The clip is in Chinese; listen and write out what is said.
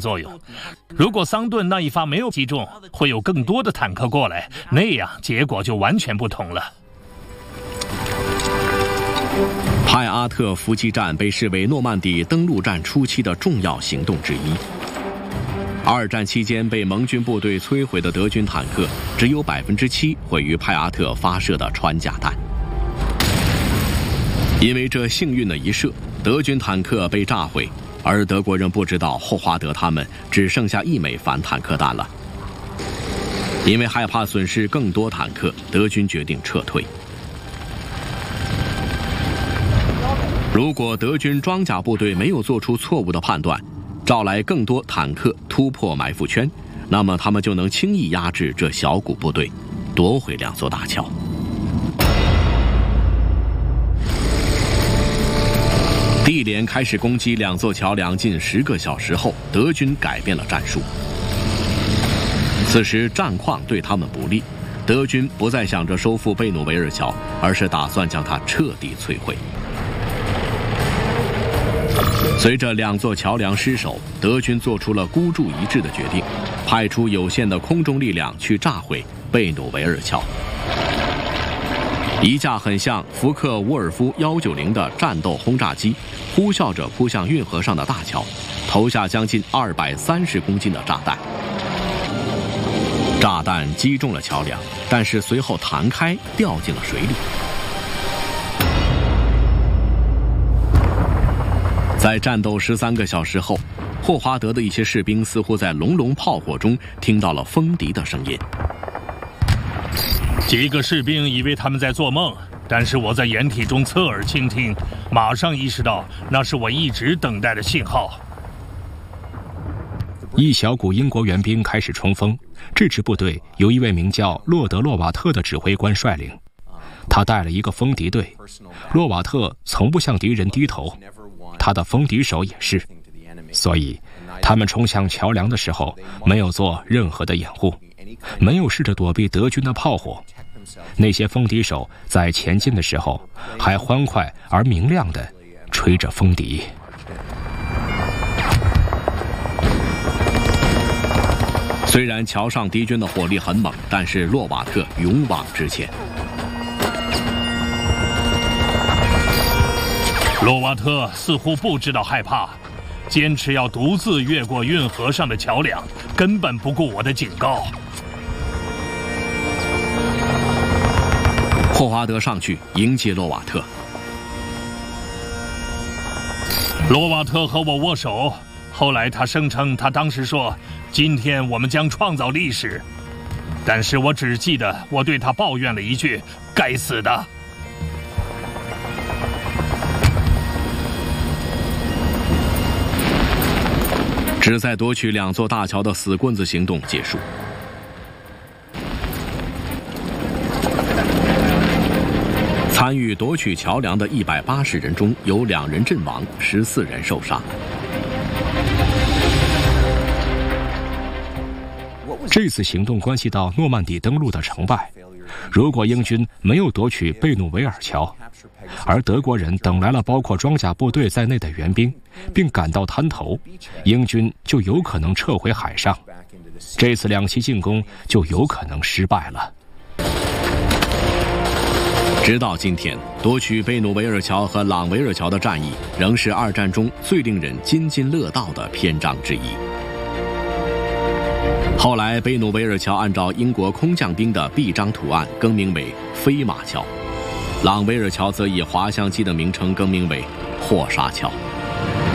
作用。如果桑顿那一发没有击中，会有更多的坦克过来，那样结果就完全不同了。 派阿特伏击战被视为诺曼底登陆战初期的重要行动之一。二战期间被盟军部队摧毁的德军坦克只有7%毁于派阿特发射的穿甲弹。因为这幸运的一射，德军坦克被炸毁，而德国人不知道霍华德他们只剩下1枚反坦克弹了。因为害怕损失更多坦克，德军决定撤退。如果德军装甲部队没有做出错误的判断，召来更多坦克突破埋伏圈，那么他们就能轻易压制这小股部队，夺回2座大桥。地连开始攻击2座桥梁近10个小时后，德军改变了战术。此时战况对他们不利，德军不再想着收复贝努维尔桥，而是打算将它彻底摧毁。随着2座桥梁失守，德军做出了孤注一掷的决定，派出有限的空中力量去炸毁贝努维尔桥。一架很像福克沃尔夫190的战斗轰炸机，呼啸着扑向运河上的大桥，投下将近230公斤的炸弹。炸弹击中了桥梁，但是随后弹开，掉进了水里。在战斗13个小时后，霍华德的一些士兵似乎在隆隆炮火中听到了风笛的声音。 几个士兵以为他们在做梦，但是我在掩体中侧耳倾听，马上意识到那是我一直等待的信号。 一小股英国援兵开始冲锋，这支部队由一位名叫洛德洛瓦特的指挥官率领，他带了一个风笛队。洛瓦特从不向敌人低头，他的风笛手也是，所以他们冲向桥梁的时候没有做任何的掩护，没有试着躲避德军的炮火。那些风笛手在前进的时候还欢快而明亮地吹着风笛。 虽然桥上敌军的火力很猛，但是洛瓦特勇往直前。 洛瓦特似乎不知道害怕，坚持要独自越过运河上的桥梁，根本不顾我的警告。 霍华德上去迎接洛瓦特。 洛瓦特和我握手，后来他声称他当时说，今天我们将创造历史。但是我只记得我对他抱怨了一句，该死的。 旨在夺取2座大桥的死棍子行动结束。参与夺取桥梁的180人中有2人阵亡，14人受伤。 这次行动关系到诺曼底登陆的成败。如果英军没有夺取贝努维尔桥，而德国人等来了包括装甲部队在内的援兵，并赶到滩头，英军就有可能撤回海上，这次2栖进攻就有可能失败了。 直到今天，夺取贝努维尔桥和朗维尔桥的战役仍是2战中最令人津津乐道的篇章之一。后来，贝努维尔桥按照英国空降兵的臂章图案更名为飞马桥，朗维尔桥则以滑翔机的名称更名为霍沙桥。